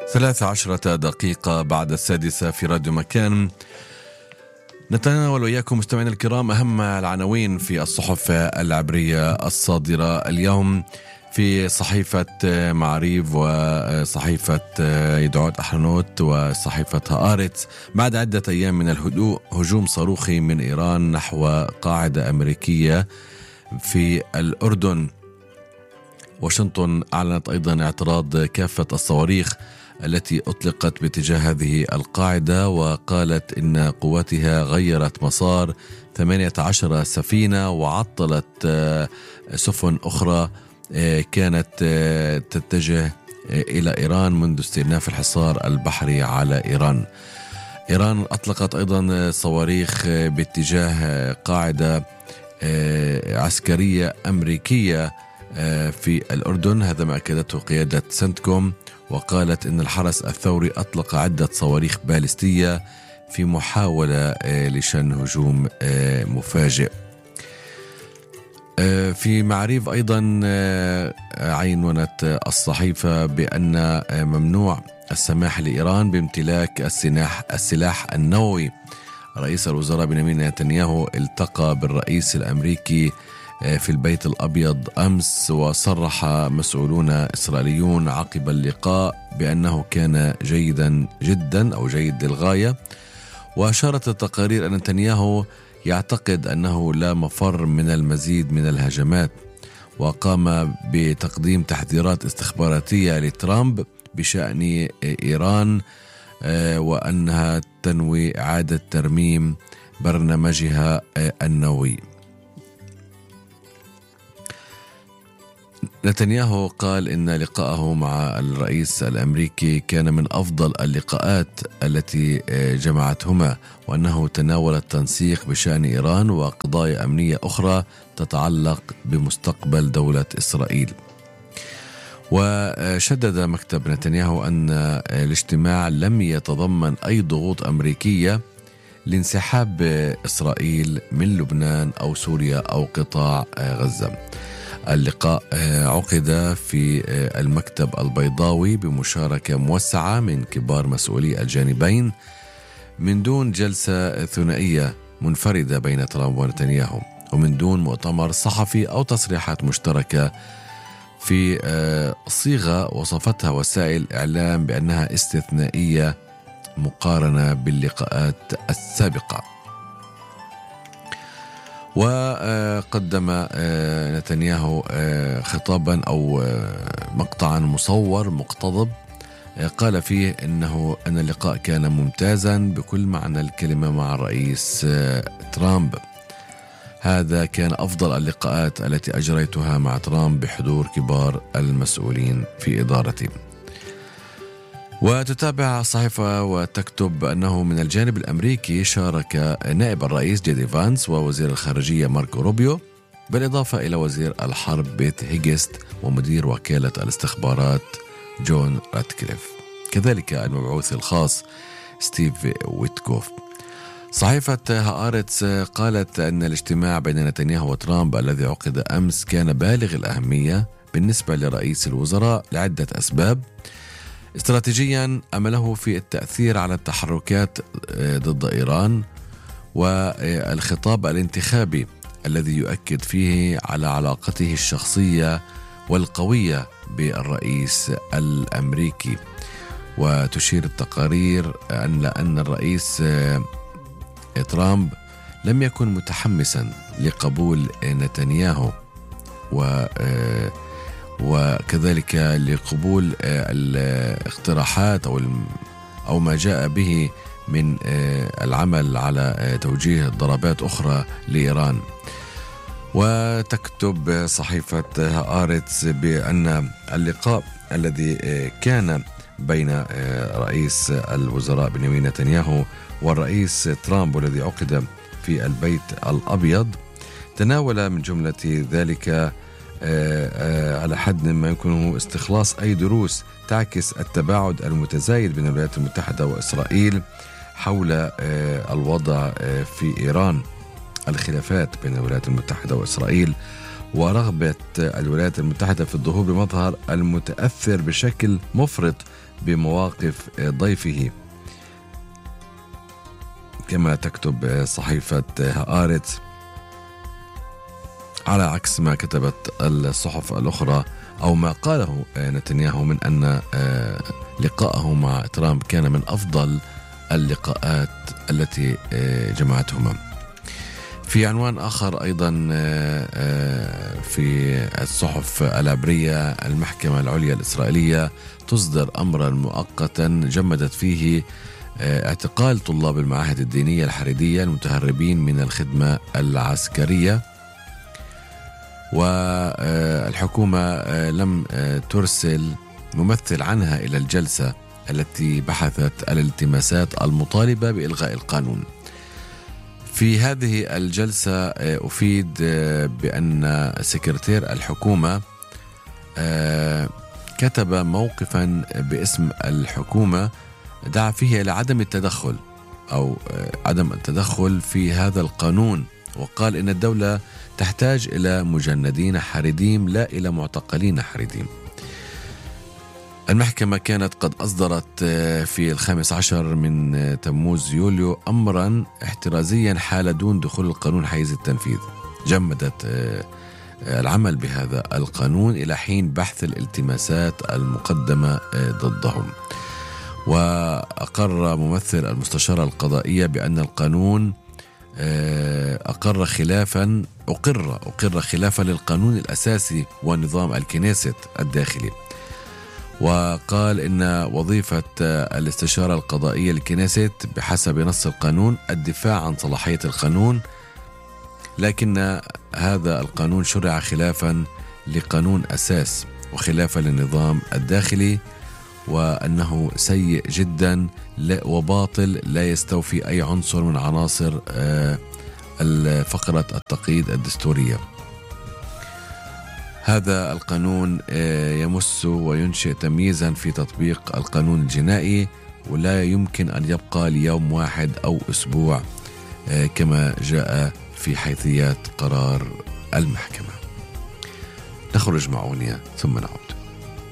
13 دقيقة بعد 6 في راديو مكان. نتناول وإياكم مستمعينا الكرام أهم العناوين في الصحف العبرية الصادرة اليوم في صحيفة معاريف وصحيفة يدعوت أحرنوت وصحيفة هآرتس. بعد عدة أيام من الهدوء، هجوم صاروخي من إيران نحو قاعدة أمريكية في الأردن. واشنطن أعلنت أيضا اعتراض كافة الصواريخ التي أطلقت باتجاه هذه القاعدة، وقالت إن قواتها غيرت مسار 18 سفينة وعطلت سفن أخرى كانت تتجه إلى إيران منذ استئناف الحصار البحري على إيران. إيران أطلقت أيضا صواريخ باتجاه قاعدة عسكرية أمريكية في الأردن، هذا ما أكدته قيادة سنتكوم، وقالت إن الحرس الثوري أطلق عدة صواريخ باليستية في محاولة لشن هجوم مفاجئ. في معاريف أيضا عنونت الصحيفة بأن ممنوع السماح لإيران بامتلاك السلاح النووي. رئيس الوزراء بنيامين نتنياهو التقى بالرئيس الأمريكي في البيت الأبيض أمس، وصرح مسؤولون إسرائيليون عقب اللقاء بأنه كان جيدا جدا أو جيد للغاية. وأشارت التقارير أن نتنياهو يعتقد أنه لا مفر من المزيد من الهجمات، وقام بتقديم تحذيرات استخباراتية لترامب بشأن إيران وأنها تنوي إعادة ترميم برنامجها النووي. نتنياهو قال إن لقاءه مع الرئيس الأمريكي كان من أفضل اللقاءات التي جمعتهما، وأنه تناول التنسيق بشأن إيران وقضايا أمنية أخرى تتعلق بمستقبل دولة إسرائيل. وشدد مكتب نتنياهو أن الاجتماع لم يتضمن أي ضغوط أمريكية لانسحاب إسرائيل من لبنان أو سوريا أو قطاع غزة. اللقاء عقد في المكتب البيضاوي بمشاركة موسعة من كبار مسؤولي الجانبين من دون جلسة ثنائية منفردة بين ترامب ونتنياهو، ومن دون مؤتمر صحفي أو تصريحات مشتركة في صيغة وصفتها وسائل الإعلام بأنها استثنائية مقارنة باللقاءات السابقة. وقدم نتنياهو خطابا أو مقطعا مصور مقتضب قال فيه أن اللقاء كان ممتازا بكل معنى الكلمة مع الرئيس ترامب. هذا كان أفضل اللقاءات التي أجريتها مع ترامب بحضور كبار المسؤولين في إدارتي. وتتابع الصحيفة وتكتب أنه من الجانب الأمريكي شارك نائب الرئيس جي دي فانس ووزير الخارجية ماركو روبيو، بالإضافة إلى وزير الحرب بيت هيجست ومدير وكالة الاستخبارات جون راتكليف، كذلك المبعوث الخاص ستيف ويتكوف. صحيفة هآرتس قالت أن الاجتماع بين نتنياهو وترامب الذي عقد أمس كان بالغ الأهمية بالنسبة لرئيس الوزراء لعدة أسباب. استراتيجيا أمله في التأثير على التحركات ضد إيران، والخطاب الانتخابي الذي يؤكد فيه على علاقته الشخصية والقوية بالرئيس الأمريكي. وتشير التقارير أن الرئيس ترامب لم يكن متحمسا لقبول نتنياهو وكذلك لقبول الاقتراحات أو ما جاء به من العمل على توجيه ضربات أخرى لإيران. وتكتب صحيفة هآرتس بأن اللقاء الذي كان بين رئيس الوزراء بنيامين نتنياهو والرئيس ترامب والذي عقد في البيت الأبيض تناول من جملة ذلك على حد ما يمكنه استخلاص أي دروس تعكس التباعد المتزايد بين الولايات المتحدة وإسرائيل حول الوضع في إيران، الخلافات بين الولايات المتحدة وإسرائيل، ورغبة الولايات المتحدة في الظهور بمظهر المتأثر بشكل مفرط بمواقف ضيفه، كما تكتب صحيفة هآرتس، على عكس ما كتبت الصحف الأخرى أو ما قاله نتنياهو من أن لقاءه مع ترامب كان من أفضل اللقاءات التي جمعتهما. في عنوان آخر أيضا في الصحف العبرية، المحكمة العليا الإسرائيلية تصدر أمرا مؤقتا جمدت فيه اعتقال طلاب المعاهد الدينية الحريدية المتهربين من الخدمة العسكرية، والحكومة لم ترسل ممثل عنها إلى الجلسة التي بحثت الالتماسات المطالبة بإلغاء القانون. في هذه الجلسة أفيد بأن سكرتير الحكومة كتب موقفا باسم الحكومة دعا فيه إلى عدم التدخل أو عدم التدخل في هذا القانون، وقال إن الدولة تحتاج إلى مجندين حريديم لا إلى معتقلين حريديم. المحكمة كانت قد أصدرت في 15 من تموز يوليو أمرا احترازيا حال دون دخول القانون حيز التنفيذ، جمدت العمل بهذا القانون إلى حين بحث الالتماسات المقدمة ضدهم. وأقر ممثل المستشارة القضائية بأن القانون أقر خلافا للقانون الأساسي ونظام الكنيست الداخلي، وقال إن وظيفة الاستشارة القضائية للكنيست بحسب نص القانون الدفاع عن صلاحية القانون، لكن هذا القانون شرع خلافا لقانون أساس وخلافا للنظام الداخلي، وأنه سيء جدا وباطل لا يستوفي أي عنصر من عناصر فقرة التقييد الدستورية. هذا القانون يمس وينشئ تمييزا في تطبيق القانون الجنائي، ولا يمكن أن يبقى ليوم واحد أو أسبوع كما جاء في حيثيات قرار المحكمة. نخرج مع أغنية ثم نعود.